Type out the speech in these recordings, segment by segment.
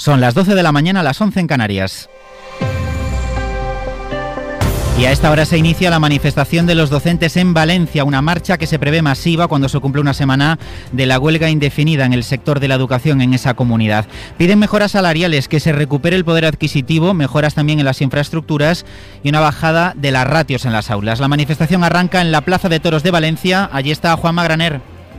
Son las 12 de la mañana, las 11 en Canarias. Y a esta hora se inicia la manifestación de los docentes en Valencia, una marcha que se prevé masiva cuando se cumple una semana de la huelga indefinida en el sector de la educación en esa comunidad. Piden mejoras salariales, que se recupere el poder adquisitivo, mejoras también en las infraestructuras y una bajada de las ratios en las aulas. La manifestación arranca en la Plaza de Toros de Valencia. Allí está Juanma Graner.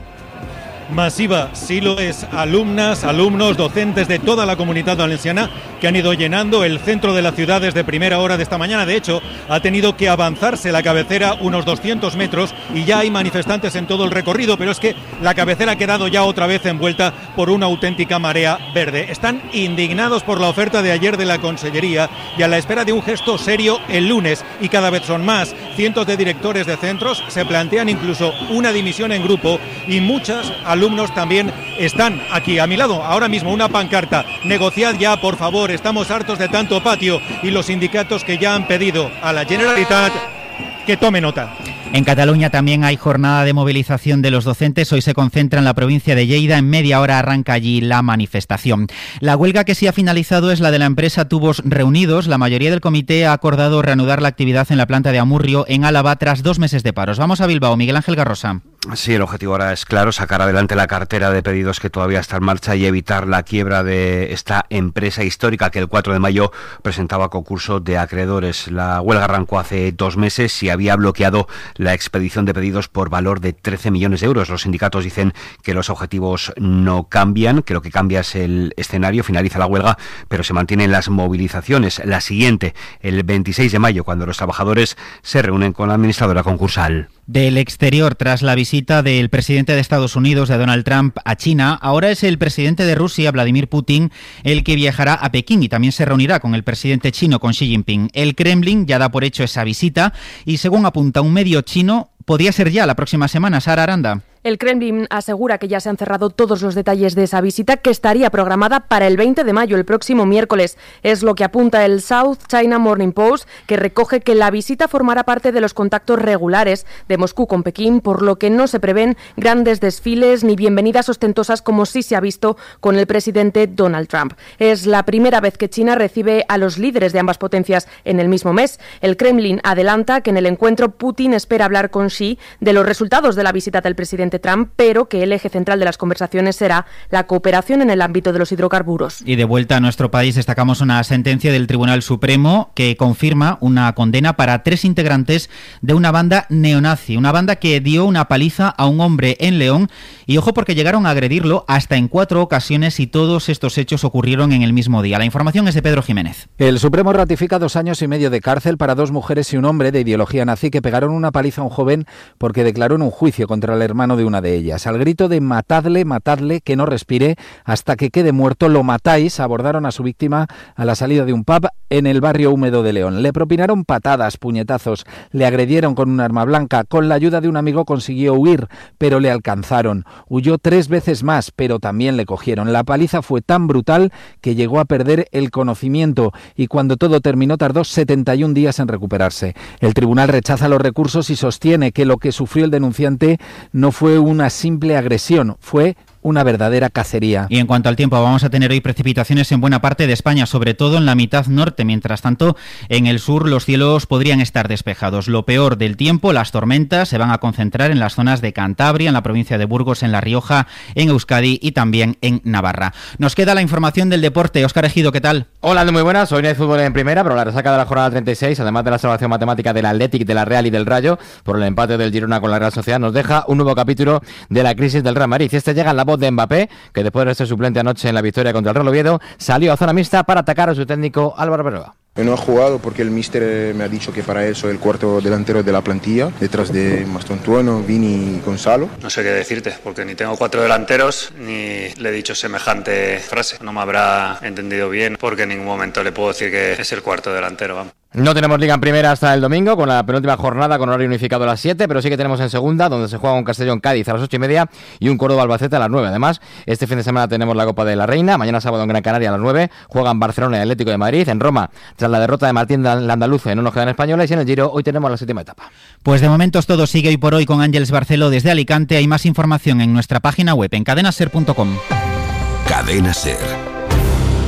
Masiva, sí lo es. Alumnas, alumnos, docentes de toda la comunidad valenciana que han ido llenando el centro de la ciudad desde primera hora de esta mañana. De hecho, ha tenido que avanzarse la cabecera unos 200 metros y ya hay manifestantes en todo el recorrido, pero es que la cabecera ha quedado ya otra vez envuelta por una auténtica marea verde. Están indignados por la oferta de ayer de la Consellería y a la espera de un gesto serio el lunes, y cada vez son más. Cientos de directores de centros se plantean incluso una dimisión en grupo y muchas alumnos también están aquí a mi lado. Ahora mismo una pancarta: negociad ya, por favor, estamos hartos de tanto patio, y los sindicatos que ya han pedido a la Generalitat que tome nota. En Cataluña también hay jornada de movilización de los docentes. Hoy se concentra en la provincia de Lleida. En media hora arranca allí la manifestación. La huelga que sí ha finalizado es la de la empresa Tubos Reunidos. La mayoría del comité ha acordado reanudar la actividad en la planta de Amurrio, en Álava, tras 2 meses de paros. Vamos a Bilbao. Miguel Ángel Garrosa. Sí, el objetivo ahora es claro: sacar adelante la cartera de pedidos que todavía está en marcha y evitar la quiebra de esta empresa histórica que el 4 de mayo presentaba concurso de acreedores. La huelga arrancó hace 2 meses y había bloqueado la expedición de pedidos por valor de 13 millones de euros. Los sindicatos dicen que los objetivos no cambian, que lo que cambia es el escenario. Finaliza la huelga, pero se mantienen las movilizaciones. La siguiente, el 26 de mayo, cuando los trabajadores se reúnen con la administradora concursal. Del exterior, tras la visita del presidente de Estados Unidos, de Donald Trump, a China, ahora es el presidente de Rusia, Vladimir Putin, el que viajará a Pekín y también se reunirá con el presidente chino, con Xi Jinping. El Kremlin ya da por hecho esa visita y, según apunta un medio chino, podría ser ya la próxima semana. Sara Aranda. El Kremlin asegura que ya se han cerrado todos los detalles de esa visita, que estaría programada para el 20 de mayo, el próximo miércoles. Es lo que apunta el South China Morning Post, que recoge que la visita formará parte de los contactos regulares de Moscú con Pekín, por lo que no se prevén grandes desfiles ni bienvenidas ostentosas como sí se ha visto con el presidente Donald Trump. Es la primera vez que China recibe a los líderes de ambas potencias en el mismo mes. El Kremlin adelanta que en el encuentro Putin espera hablar con Xi de los resultados de la visita del presidente Trump, pero que el eje central de las conversaciones será la cooperación en el ámbito de los hidrocarburos. Y de vuelta a nuestro país, destacamos una sentencia del Tribunal Supremo que confirma una condena para 3 integrantes de una banda neonazi, una banda que dio una paliza a un hombre en León, y ojo porque llegaron a agredirlo hasta en 4 ocasiones, y todos estos hechos ocurrieron en el mismo día. La información es de Pedro Jiménez. El Supremo ratifica 2 años y medio de cárcel para 2 mujeres y un hombre de ideología nazi que pegaron una paliza a un joven porque declaró en un juicio contra el hermano de una de ellas. Al grito de matadle, matadle, que no respire hasta que quede muerto, lo matáis, abordaron a su víctima a la salida de un pub en el barrio húmedo de León. Le propinaron patadas, puñetazos, le agredieron con un arma blanca. Con la ayuda de un amigo consiguió huir, pero le alcanzaron. Huyó 3 veces más, pero también le cogieron. La paliza fue tan brutal que llegó a perder el conocimiento y cuando todo terminó tardó 71 días en recuperarse. El tribunal rechaza los recursos y sostiene que lo que sufrió el denunciante no fue una simple agresión, fue una verdadera cacería. Y en cuanto al tiempo, vamos a tener hoy precipitaciones en buena parte de España, sobre todo en la mitad norte. Mientras tanto, en el sur los cielos podrían estar despejados. Lo peor del tiempo, las tormentas, se van a concentrar en las zonas de Cantabria, en la provincia de Burgos, en La Rioja, en Euskadi y también en Navarra. Nos queda la información del deporte. Óscar Ejido, ¿qué tal? Hola, muy buenas. Hoy no hay fútbol en primera, pero la resaca de la jornada 36, además de la salvación matemática del Athletic, de la Real y del Rayo, por el empate del Girona con la Real Sociedad, nos deja un nuevo capítulo de la crisis del Real Madrid. Este llega en la voz de Mbappé, que después de ser suplente anoche en la victoria contra el Real Oviedo, salió a zona mixta para atacar a su técnico Álvaro Berroa. No he jugado porque el míster me ha dicho que para él soy el cuarto delantero de la plantilla, detrás de Mastontuono, Vini y Gonzalo. No sé qué decirte, porque ni tengo 4 delanteros, ni le he dicho semejante frase. No me habrá entendido bien, porque en ningún momento le puedo decir que es el cuarto delantero, vamos. No tenemos Liga en primera hasta el domingo, con la penúltima jornada con horario unificado a las 7, pero sí que tenemos en segunda, donde se juega un Castellón-Cádiz a las 8:30 y un Córdoba-Albacete a las 9. Además, este fin de semana tenemos la Copa de la Reina, mañana sábado en Gran Canaria a las 9, juegan Barcelona y Atlético de Madrid, en Roma, tras la derrota de Martín Landaluce, no nos quedan españoles, y en el Giro hoy tenemos la 7ª etapa. Pues de momento todo sigue hoy por hoy con Ángeles Barceló desde Alicante. Hay más información en nuestra página web, en cadenaser.com. Cadena Ser.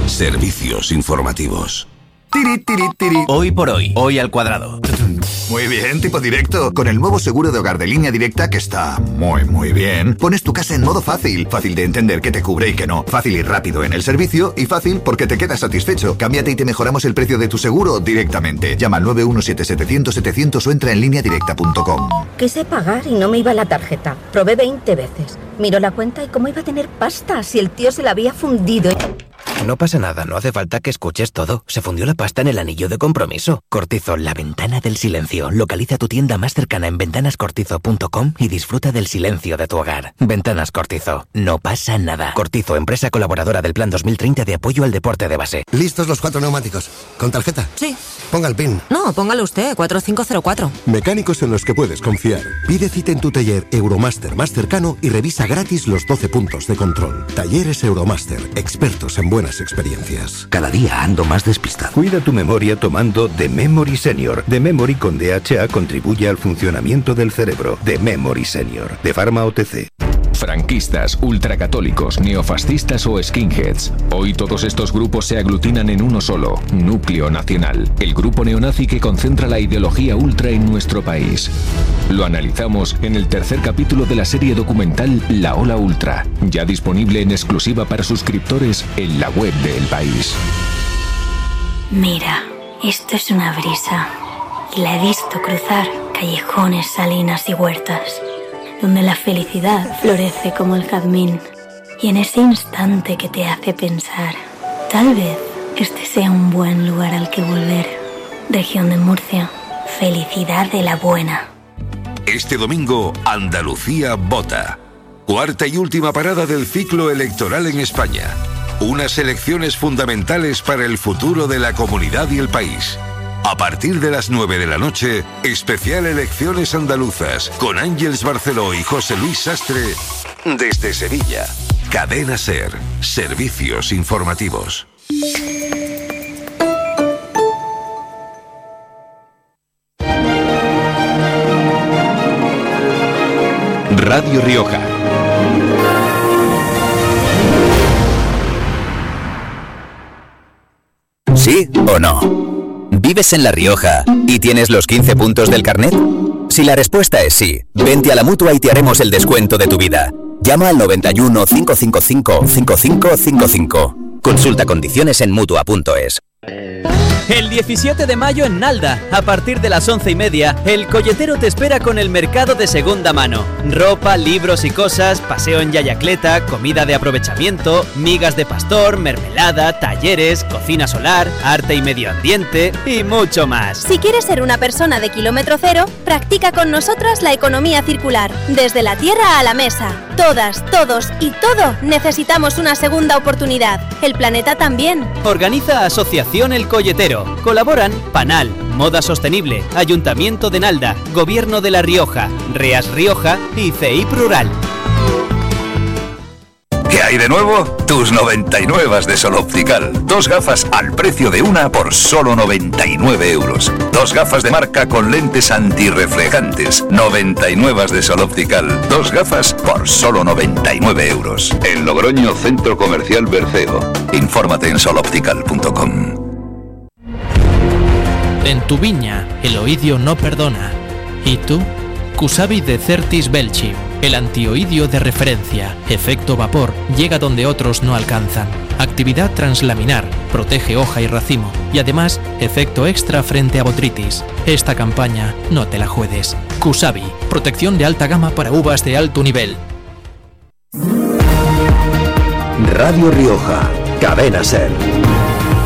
Servicios informativos. Tiri, tiri, tiri. Hoy por hoy, hoy al cuadrado. Muy bien, tipo directo. Con el nuevo seguro de hogar de Línea Directa, que está muy bien, pones tu casa en modo fácil. Fácil de entender qué te cubre y qué no. Fácil y rápido en el servicio y fácil porque te quedas satisfecho. Cámbiate y te mejoramos el precio de tu seguro directamente. Llama al 917-700-700 o entra en lineadirecta.com. Quise pagar y no me iba la tarjeta. Probé 20 veces. Miró la cuenta y cómo iba a tener pasta si el tío se la había fundido. No pasa nada, no hace falta que escuches todo. Se fundió la pasta en el anillo de compromiso. Cortizo, la ventana del silencio. Localiza tu tienda más cercana en ventanascortizo.com y disfruta del silencio de tu hogar. Ventanas Cortizo. No pasa nada. Cortizo, empresa colaboradora del Plan 2030 de apoyo al deporte de base. ¿Listos los 4 neumáticos? ¿Con tarjeta? Sí. Ponga el PIN. No, póngalo usted, 4504. Mecánicos en los que puedes confiar. Pide cita en tu taller Euromaster más cercano y revisa gratis los 12 puntos de control. Talleres Euromaster, expertos en buenas experiencias. Cada día ando más despistado. Cuida tu memoria tomando The Memory Senior. The Memory con DHA contribuye al funcionamiento del cerebro. The Memory Senior, de Pharma OTC. Franquistas, ultracatólicos, neofascistas o skinheads. Hoy todos estos grupos se aglutinan en uno solo, Núcleo Nacional, el grupo neonazi que concentra la ideología ultra en nuestro país. Lo analizamos en el tercer capítulo de la serie documental La Ola Ultra, ya disponible en exclusiva para suscriptores en la web de El País. Mira, esto es una brisa y la he visto cruzar callejones, salinas y huertas, donde la felicidad florece como el jazmín. Y en ese instante que te hace pensar, tal vez este sea un buen lugar al que volver. Región de Murcia, felicidad de la buena. Este domingo, Andalucía vota. Cuarta y última parada del ciclo electoral en España. Unas elecciones fundamentales para el futuro de la comunidad y el país. A partir de las 9 de la noche, especial Elecciones Andaluzas, con Ángeles Barceló y José Luis Sastre, desde Sevilla. Cadena SER, servicios informativos. Radio Rioja. ¿Sí o no? ¿Vives en La Rioja y tienes los 15 puntos del carnet? Si la respuesta es sí, vente a la Mutua y te haremos el descuento de tu vida. Llama al 91 555 5555. Consulta condiciones en Mutua.es. El 17 de mayo en Nalda, a partir de las 11:30, el Colletero te espera con el mercado de segunda mano. Ropa, libros y cosas, paseo en yayacleta, comida de aprovechamiento, migas de pastor, mermelada, talleres, cocina solar, arte y medio ambiente y mucho más. Si quieres ser una persona de kilómetro cero, practica con nosotras la economía circular. Desde la tierra a la mesa. Todas, todos y todo necesitamos una segunda oportunidad. El planeta también. Organiza Asociación El Colletero. Colaboran Panal, Moda Sostenible, Ayuntamiento de Nalda, Gobierno de La Rioja, Reas Rioja y CI Plural. ¿Qué hay de nuevo? Tus 99 de Sol Optical. 2 gafas al precio de una por solo 99 euros. 2 gafas de marca con lentes antirreflejantes. 99 de Sol Optical. 2 gafas por solo 99 euros. En Logroño, Centro Comercial Berceo. Infórmate en soloptical.com. En tu viña, el oidio no perdona. ¿Y tú? Cusabi de Certis Belchi, el antioidio de referencia. Efecto vapor, llega donde otros no alcanzan. Actividad translaminar, protege hoja y racimo. Y además, efecto extra frente a botrytis. Esta campaña no te la juegues. Cusabi, protección de alta gama para uvas de alto nivel. Radio Rioja, Cadena SER.